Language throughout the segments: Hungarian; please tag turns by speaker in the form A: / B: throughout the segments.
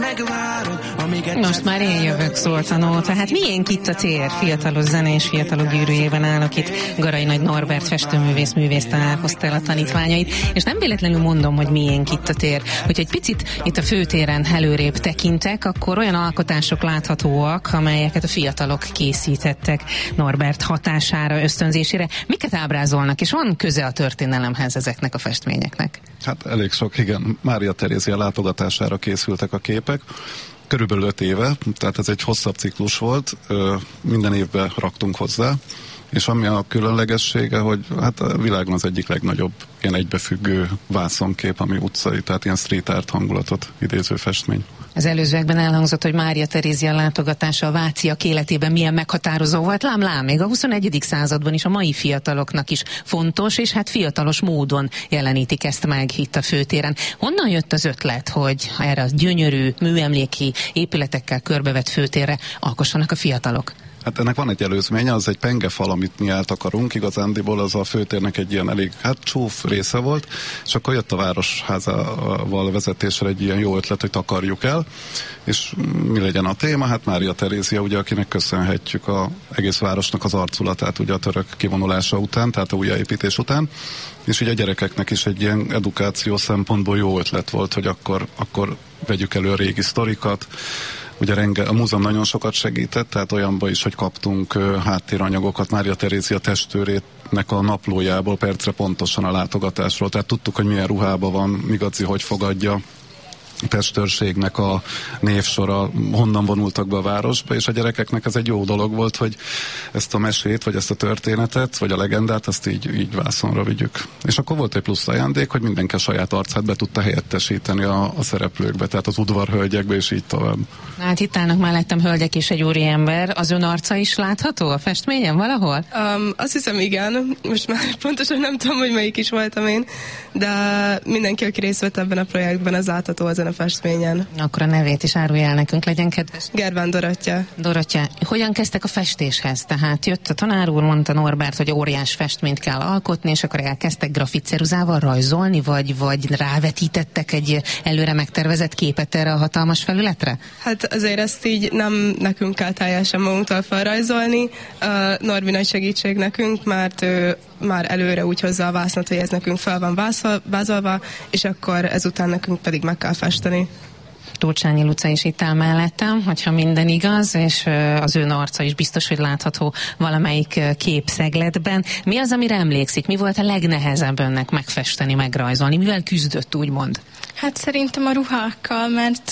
A: Most már én jövök, szólt a nóta. Hát miénk itt a tér? Fiatalos zene és fiatalok gyűrűjében állnak itt. Garai Nagy Norbert festőművész művésztanár hozta el a tanítványait, és nem véletlenül mondom, hogy miénk itt a tér. Hogy egy picit itt a főtéren előrébb tekintek, akkor olyan alkotások láthatóak, amelyeket a fiatalok készítettek Norbert hatására, ösztönzésére. Miket ábrázolnak, és van köze a történelemhez ezeknek a festményeknek?
B: Hát elég sok, igen. Mária Terézia látogatására készültek a képek. Körülbelül 5 éve, tehát ez egy hosszabb ciklus volt, minden évben raktunk hozzá, és ami a különlegessége, hogy hát a világon az egyik legnagyobb ilyen egybefüggő vászonkép, ami utcai, tehát ilyen street art hangulatot idéző festmény.
A: Az előzőekben elhangzott, hogy Mária Terézia látogatása a váciak életében milyen meghatározó volt. Lám, még a 21. században is a mai fiataloknak is fontos, és hát fiatalos módon jelenítik ezt meg itt a főtéren. Honnan jött az ötlet, hogy erre a gyönyörű műemléki épületekkel körbevett főtérre alkossanak a fiatalok?
B: Hát ennek van egy előzménye, az egy pengefal, amit mi eltakarunk, igazándiból az a főtérnek egy ilyen elég, csúf része volt, és akkor jött a városházával vezetésre egy ilyen jó ötlet, hogy takarjuk el, és mi legyen a téma? Hát Mária Terézia, ugye, akinek köszönhetjük az egész városnak az arculatát, ugye a török kivonulása után, tehát a újjáépítés után, és így a gyerekeknek is egy ilyen edukáció szempontból jó ötlet volt, hogy akkor vegyük elő a régi sztorikat. Ugye a múzeum nagyon sokat segített, tehát olyanba is, hogy kaptunk háttéranyagokat Mária Terézia testőrének a naplójából percre pontosan a látogatásról, tehát tudtuk, hogy milyen ruhában van, Migaci hogy fogadja, testőrségnek a névsora, honnan vonultak be a városba, és a gyerekeknek ez egy jó dolog volt, hogy ezt a mesét, vagy ezt a történetet, vagy a legendát, azt így vászonra vigyük. És akkor volt egy plusz ajándék, hogy mindenki a saját arcát be tudta helyettesíteni a szereplőkbe, tehát az udvarhölgyekbe, és így tovább.
A: Hát itt állnak mellettem hölgyek és egy úriember. Az ön arca is látható a festményen valahol?
C: Azt hiszem, igen. Most már pontosan nem tudom, hogy melyik is voltam én, de mindenki, aki részt vett ebben a projektben, az látható ezen a festményen.
A: Akkor a nevét is árulj el nekünk, legyen kedves.
C: Gerván Dorottya.
A: Dorottya, hogyan kezdtek a festéshez? Tehát jött a tanár úr, mondta Norbert, hogy óriás festményt kell alkotni, és akkor elkezdtek grafitceruzával rajzolni, vagy rávetítettek egy előre megtervezett képet erre a hatalmas felületre? Hát
C: azért ezt így nem nekünk kell teljesen magunktól felrajzolni. Norbi nagy segítség nekünk, mert ő már előre úgy hozza a vásznat, hogy ez nekünk fel van vázolva, és akkor ezután nekünk pedig meg kell festeni.
A: Tócsányi Luca is itt áll mellettem, hogyha minden igaz, és az ön arca is biztos, hogy látható valamelyik képszegletben. Mi az, amire emlékszik? Mi volt a legnehezebb önnek megfesteni, megrajzolni? Mivel küzdött, úgymond?
D: Hát szerintem a ruhákkal, mert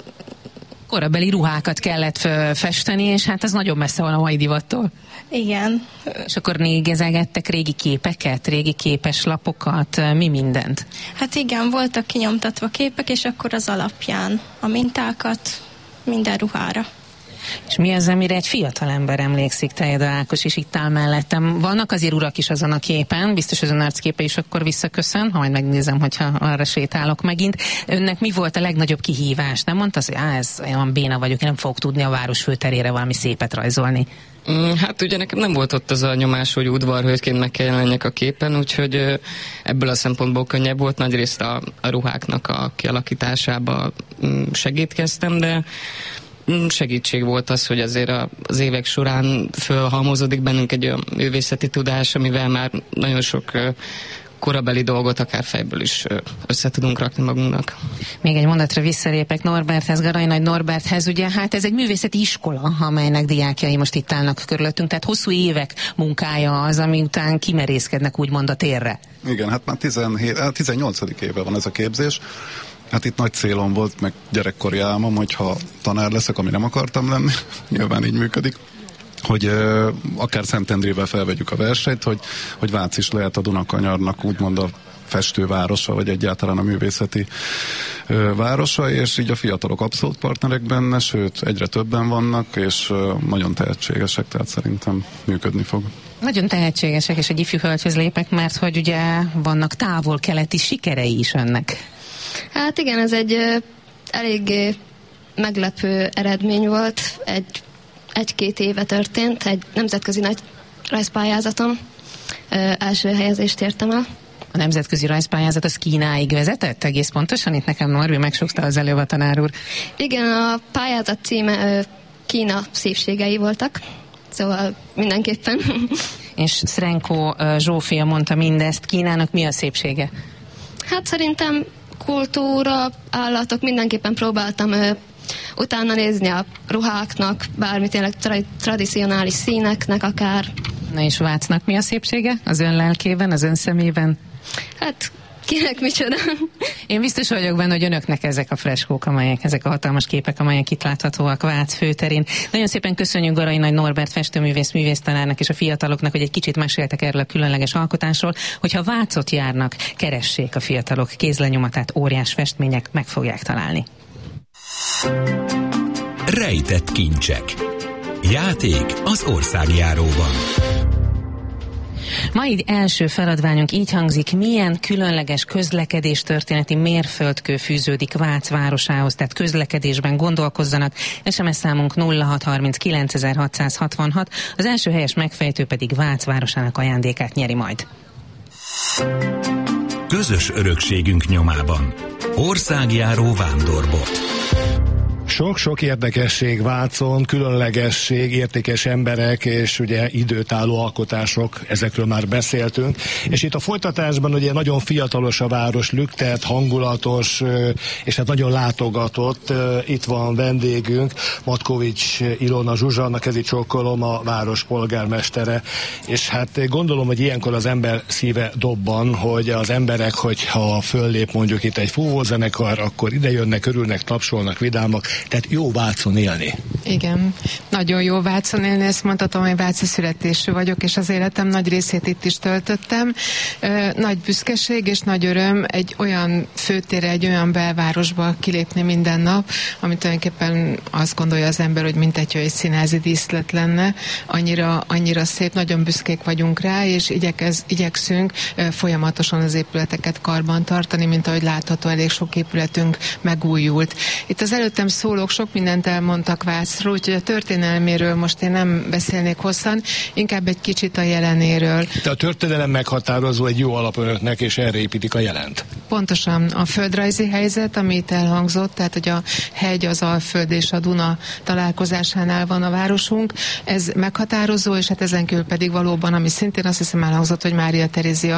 A: korabeli ruhákat kellett festeni, és hát ez nagyon messze van a mai divattól.
D: Igen.
A: És akkor négezegettek régi képeket, régi képeslapokat, mi mindent?
D: Hát igen, voltak kinyomtatva képek, és akkor az alapján a mintákat minden ruhára.
A: És mi az, amire egy fiatal ember emlékszik? Tejeda Ákos is itt áll mellettem. Vannak azért urak is azon a képen, biztos az ön arcképe is akkor visszaköszön, ha majd megnézem, hogyha arra sétálok megint. Önnek mi volt a legnagyobb kihívás? Nem mondta, hogy ez olyan béna vagyok, én nem fogok tudni a város főterére valami szépet rajzolni?
E: Hát ugye nekem nem volt ott az a nyomás, hogy udvarhölgyként meg kell jelenjek a képen, úgyhogy ebből a szempontból könnyebb volt, nagyrészt a ruháknak a kialakításába segítkeztem, de segítség volt az, hogy azért az évek során fölhalmozódik bennünk egy olyan művészeti tudás, amivel már nagyon sok korabeli dolgot akár fejből is össze tudunk rakni magunknak.
A: Még egy mondatra visszalépek Norberthez, Garai Nagy Norberthez, ugye hát ez egy művészeti iskola, amelynek diákjai most itt állnak körülöttünk, tehát hosszú évek munkája az, ami után kimerészkednek úgymond a térre.
B: Igen, hát már 18. éve van ez a képzés. Hát itt nagy célom volt, meg gyerekkori álmom, hogyha tanár leszek, ami nem akartam lenni, nyilván így működik, hogy akár Szentendrével felvegyük a versenyt, hogy Vác is lehet a Dunakanyarnak úgymond a festővárosa, vagy egyáltalán a művészeti városa, és így a fiatalok abszolút partnerek benne, sőt, egyre többen vannak, és nagyon tehetségesek, tehát szerintem működni fog.
A: Nagyon tehetségesek, és egy ifjú hölgyhöz lépek, mert hogy ugye vannak távol-keleti sikerei is önnek.
F: Hát igen, ez egy elég meglepő eredmény volt. Egy-két éve történt, egy nemzetközi nagy rajzpályázaton első helyezést értem el.
A: A nemzetközi rajzpályázat az Kínáig vezetett egész pontosan? Itt nekem Norbi megsúgta az előbb a tanár úr.
F: Igen, a pályázat címe Kína szépségei voltak, szóval mindenképpen.
A: És Szrenko Zsófia mondta mindezt, Kínának mi a szépsége?
F: Hát szerintem kultúra, állatok, mindenképpen próbáltam utána nézni a ruháknak, bármi tényleg tradicionális színeknek akár.
A: Na és Vácnak mi a szépsége? Az ön lelkében, az ön szemében?
F: Hát kinek micsoda?
A: Én biztos vagyok benne, hogy önöknek ezek a freskók, ezek a hatalmas képek, amelyek itt láthatóak Vác főterén. Nagyon szépen köszönjük Garai Nagy Norbert festőművész, művésztanárnak és a fiataloknak, hogy egy kicsit meséltek erről a különleges alkotásról. Hogyha Vácot járnak, keressék a fiatalok kézlenyomatát, óriás festmények, meg fogják találni.
G: Rejtett kincsek. Játék az országjáróban.
A: Mai első feladványunk így hangzik: milyen különleges közlekedéstörténeti mérföldkő fűződik Vác városához, tehát közlekedésben gondolkozzanak. SMS számunk 0639 az első helyes megfejtő pedig Vác városának ajándékát nyeri majd.
G: Közös örökségünk nyomában. Országjáró vándorbolt.
H: Sok-sok érdekesség Vácon, különlegesség, értékes emberek és ugye időtálló alkotások, ezekről már beszéltünk. És itt a folytatásban ugye nagyon fiatalos a város, lüktet, hangulatos, és hát nagyon látogatott. Itt van vendégünk, Matkovics Ilona Zsuzsanna, kezi csókolom, a város polgármestere. És hát gondolom, hogy ilyenkor az ember szíve dobban, hogy az emberek, hogyha föllép mondjuk itt egy fúvózenekar, akkor ide jönnek, örülnek, tapsolnak, vidámak. Tehát jó Vácon élni.
I: Igen, nagyon jó Vácon élni, ezt mondhatom, hogy váci születésű vagyok, és az életem nagy részét itt is töltöttem. Nagy büszkeség és nagy öröm egy olyan főtérre, egy olyan belvárosba kilépni minden nap, amit tulajdonképpen azt gondolja az ember, hogy mintegy, egy színházi díszlet lenne. Annyira szép, nagyon büszkék vagyunk rá, és igyekszünk folyamatosan az épületeket karban tartani, mint ahogy látható, elég sok épületünk megújult. Itt az előttem szólók sok mindent elmondtak Vácról, úgyhogy a történelméről most én nem beszélnék hosszan, inkább egy kicsit a jelenéről.
H: De a történelem meghatározó, egy jó alap önöknek, és erre építik a jelent.
I: Pontosan a földrajzi helyzet, amit elhangzott, tehát hogy a hegy, az Alföld és a Duna találkozásánál van a városunk, ez meghatározó, és hát ezen kívül pedig valóban, ami szintén azt hiszem elhangzott, hogy Mária Terézia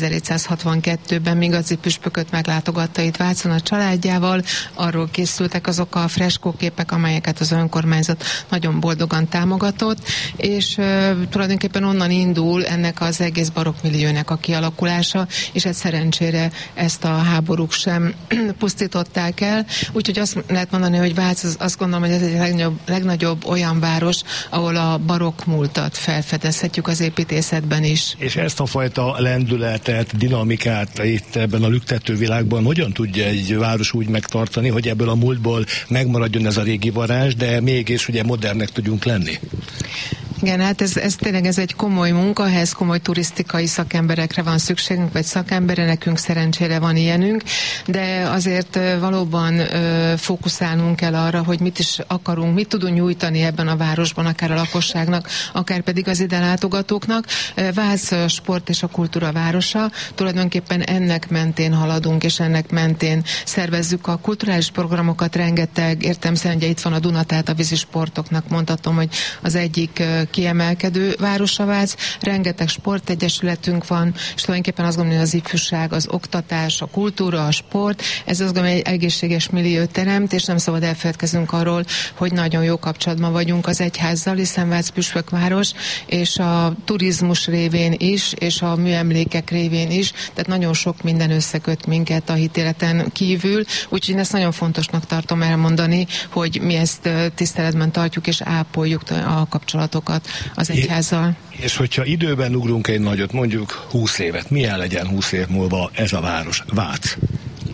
I: 1762-ben Migadzi püspököt meglátogatta itt Vácon a családjával, arról készültek azok a freskóképek, amelyeket az önkormányzat nagyon boldogan támogatott, és tulajdonképpen onnan indul ennek az egész barokkmilliónek a kialakulása, és hát szerencsére ezt a háborúk sem pusztították el, úgyhogy azt lehet mondani, hogy Vác, azt gondolom, hogy ez egy legnagyobb olyan város, ahol a barokk múltat felfedezhetjük az építészetben is.
H: És ezt a fajta lendületet, dinamikát itt ebben a lüktető világban hogyan tudja egy város úgy megtartani, hogy ebből a múltból megmaradjon ez a régi varázs, de mégis ugye modernek tudjunk lenni?
I: Igen, hát ez tényleg egy komoly munka, ehhez komoly turisztikai szakemberekre van szükségünk, vagy szakemberre, nekünk szerencsére van ilyenünk, de azért valóban fókuszálnunk kell arra, hogy mit is akarunk, mit tudunk nyújtani ebben a városban, akár a lakosságnak, akár pedig az ide látogatóknak. Vác sport és a kultúra városa, tulajdonképpen ennek mentén haladunk, és ennek mentén szervezzük a kulturális programokat, rengeteg, értelemszerűen, ugye itt van a Duna, tehát a vízisportoknak mondhatom, hogy az egyik kiemelkedő városa Vác, rengeteg sportegyesületünk van, és tulajdonképpen azt gondolom, hogy az ifjúság, az oktatás, a kultúra, a sport, ez azt gondolom, egy egészséges milliót teremt, és nem szabad elfeledkezünk arról, hogy nagyon jó kapcsolatban vagyunk az egyházzal, hiszen Vác püspökváros, és a turizmus révén is, és a műemlékek révén is, tehát nagyon sok minden összeköt minket a hitéleten kívül, úgyhogy én ezt nagyon fontosnak tartom elmondani, hogy mi ezt tiszteletben tartjuk, és ápoljuk a kapcsolatokat az egyházzal.
H: És hogyha időben ugrunk egy nagyot, mondjuk 20 évet, milyen legyen 20 év múlva ez a város, Vác?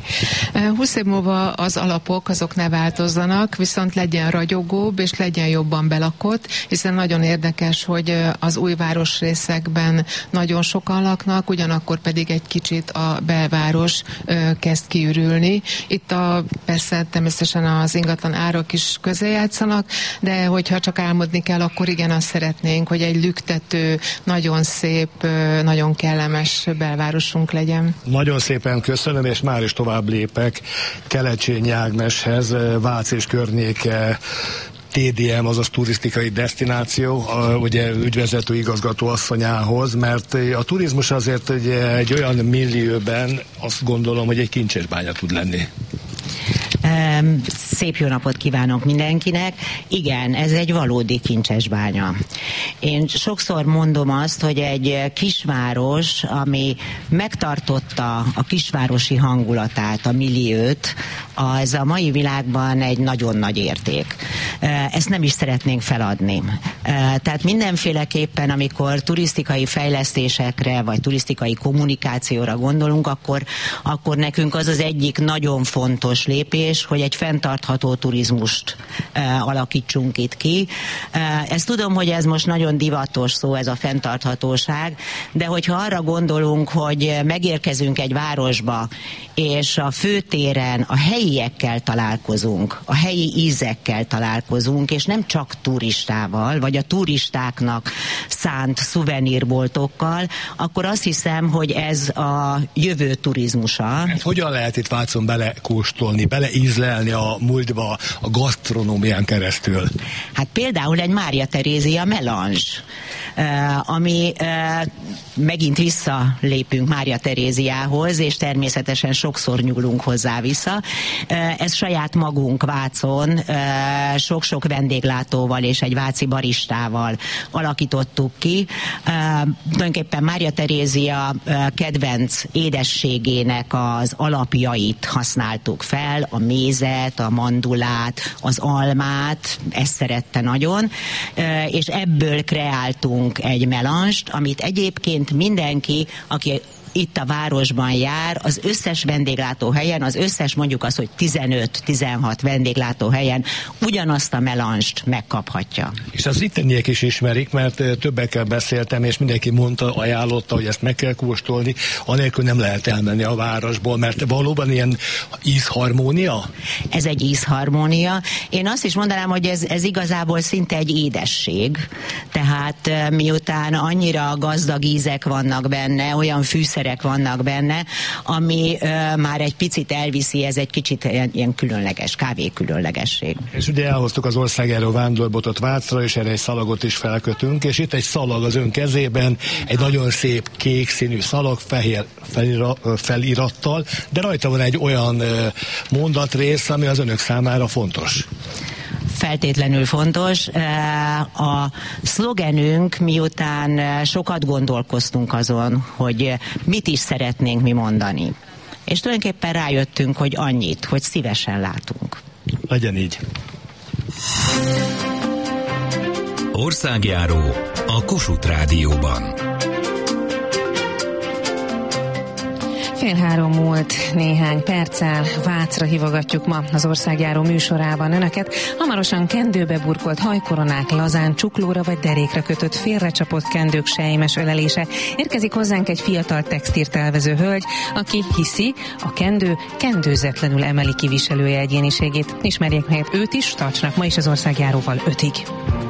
I: 20 év múlva az alapok azok ne változzanak, viszont legyen ragyogóbb és legyen jobban belakott, hiszen nagyon érdekes, hogy az új városrészekben nagyon sokan laknak, ugyanakkor pedig egy kicsit a belváros kezd kiürülni. Itt persze természetesen az ingatlan árak is közrejátszanak, de hogyha csak álmodni kell, akkor igen, azt szeretnénk, hogy egy lüktető, nagyon szép, nagyon kellemes belvárosunk legyen.
H: Nagyon szépen köszönöm, és már is tovább lépek Kelecsényi Ágneshez, Vác és környéke TDM, azaz turisztikai desztináció, ugye ügyvezető igazgató asszonyához, mert a turizmus azért ugye egy olyan millióben azt gondolom, hogy egy kincsesbánya tud lenni.
J: Szép jó napot kívánok mindenkinek. Igen, ez egy valódi kincsesbánya. Én sokszor mondom azt, hogy egy kisváros, ami megtartotta a kisvárosi hangulatát, a milliót, az a mai világban egy nagyon nagy érték. Ezt nem is szeretnénk feladni. Tehát mindenféleképpen, amikor turisztikai fejlesztésekre, vagy turisztikai kommunikációra gondolunk, akkor nekünk az az egyik nagyon fontos lépés, hogy egy fenntartható turizmust alakítsunk itt ki. Ezt tudom, hogy ez most nagyon divatos szó, ez a fenntarthatóság, de hogyha arra gondolunk, hogy megérkezünk egy városba, és a főtéren a helyiekkel találkozunk, a helyi ízekkel találkozunk, és nem csak turistával, vagy a turistáknak szánt szuvenírboltokkal, akkor azt hiszem, hogy ez a jövő turizmusa.
H: Hát hogyan lehet itt Vácon belekóstolni, beleízlelni a múltba a gasztronómián keresztül?
J: Hát például egy Mária Terézia melange, ami megint visszalépünk Mária Teréziához, és természetesen sokszor nyúlunk hozzá vissza. Ez saját magunk Vácon, sok-sok vendéglátóval és egy váci baristával alakítottuk ki. Tulajdonképpen Mária Terézia kedvenc édességének az alapjait használtuk fel, a mézet, a mandulát, az almát, ezt szerette nagyon, és ebből kreáltunk egy melanst, amit egyébként mindenki, aki itt a városban jár, az összes vendéglátóhelyen, az összes mondjuk az, hogy 15-16 vendéglátóhelyen ugyanazt a melanst megkaphatja. És az itteniek is ismerik, mert többekkel beszéltem, és mindenki mondta, ajánlotta, hogy ezt meg kell kóstolni, anélkül nem lehet elmenni a városból, mert valóban ilyen ízharmónia? Ez egy ízharmónia. Én azt is mondanám, hogy ez igazából szinte egy édesség. Tehát miután annyira gazdag ízek vannak benne, olyan fűszerek vannak benne, ami már egy picit elviszi, ez egy kicsit ilyen különleges, kávé különlegesség. És ugye elhoztuk az országjáró vándorbotot Vácra, és erre egy szalagot is felkötünk, és itt egy szalag az ön kezében, egy nagyon szép kék színű szalag, fehér felirattal, de rajta van egy olyan mondatrész, ami az önök számára fontos. Feltétlenül fontos. A szlogenünk, miután sokat gondolkoztunk azon, hogy mit is szeretnénk mi mondani. És tulajdonképpen rájöttünk, hogy annyit, hogy szívesen látunk. Legyen így.
G: Országjáró a Kossuth Rádióban.
A: 2:30 múlt néhány perccel, Vácra hívogatjuk ma az Országjáró műsorában önöket. Hamarosan kendőbe burkolt hajkoronák, lazán csuklóra vagy derékre kötött félrecsapott kendők sejmes ölelése. Érkezik hozzánk egy fiatal textiltervező hölgy, aki hiszi, a kendő kendőzetlenül emeli ki viselője egyéniségét. Ismerjék meg őt is, tartsanak ma is az Országjáróval 5-ig.